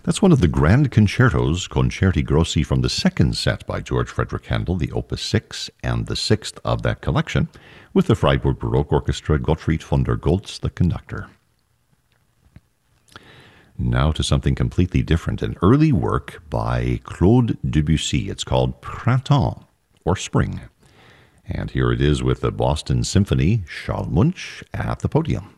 That's one of the grand concertos, Concerti Grossi, from the second set by George Frederick Handel, the Opus 6, and the sixth of that collection, with the Freiburg Baroque Orchestra, Gottfried von der Goltz, the conductor. Now to something completely different, an early work by Claude Debussy. It's called Printemps, or Spring. And here it is with the Boston Symphony, Charles Munch at the podium.